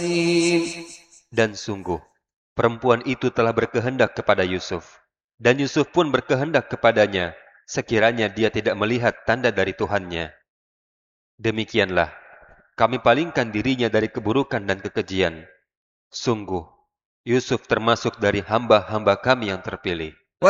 Dan sungguh, perempuan itu telah berkehendak kepada Yusuf, dan Yusuf pun berkehendak kepadanya, sekiranya dia tidak melihat tanda dari Tuhannya. Demikianlah, kami palingkan dirinya dari keburukan dan kekejian. Sungguh, Yusuf termasuk dari hamba-hamba kami yang terpilih.